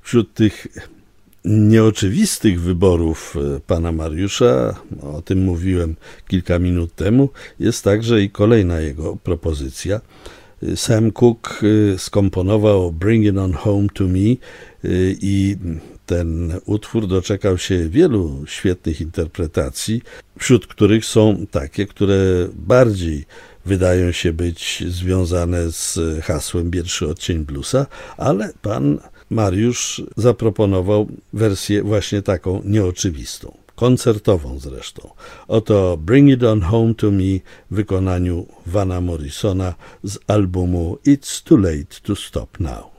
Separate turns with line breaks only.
Wśród tych nieoczywistych wyborów pana Mariusza, o tym mówiłem kilka minut temu, jest także i kolejna jego propozycja. Sam Cooke skomponował Bring It On Home to Me i ten utwór doczekał się wielu świetnych interpretacji, wśród których są takie, które bardziej wydają się być związane z hasłem Pierwszy odcień bluesa, ale pan Mariusz zaproponował wersję właśnie taką nieoczywistą, koncertową zresztą. Oto Bring It On Home to Me w wykonaniu Vana Morrisona z albumu It's Too Late to Stop Now.